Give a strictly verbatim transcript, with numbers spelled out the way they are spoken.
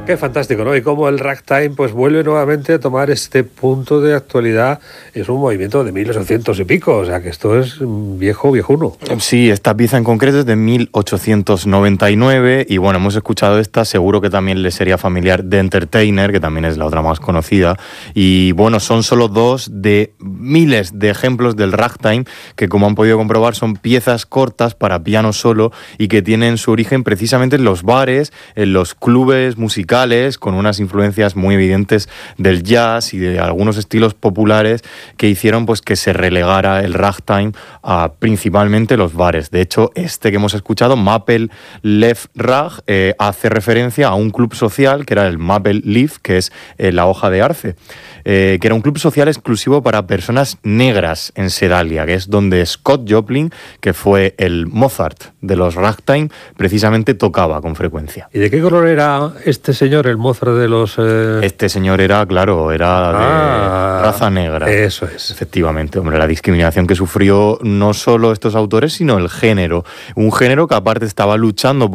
Qué fantástico, ¿no? Y cómo el ragtime pues vuelve nuevamente a tomar este punto de actualidad. Es un movimiento de mil ochocientos y pico, o sea que esto es viejo, viejuno. Sí, esta pieza en concreto es de mil ochocientos noventa y nueve y bueno, hemos escuchado esta, seguro que también le sería familiar The Entertainer, que también es la otra más conocida. Y bueno, son solo dos de miles de ejemplos del ragtime que, como han podido comprobar, son piezas cortas para piano solo y que tienen su origen precisamente en los bares, en los clubes musicales, con unas influencias muy evidentes del jazz y de algunos estilos populares que hicieron pues que se relegara el ragtime a principalmente los bares. De hecho, este que hemos escuchado, Maple Leaf Rag, eh, hace referencia a un club social que era el Maple Leaf, que es eh, la hoja de arce, eh, que era un club social exclusivo para personas negras en Sedalia, que es donde Scott Joplin, que fue el Mozart de los ragtime, precisamente tocaba con frecuencia. ¿Y de qué color era este señor, el Mozart de los...? Eh... Este señor era, claro, era de ah, raza negra. Eso es. Efectivamente, hombre, la discriminación que sufrió no solo estos autores, sino el género. Un género que aparte estaba luchando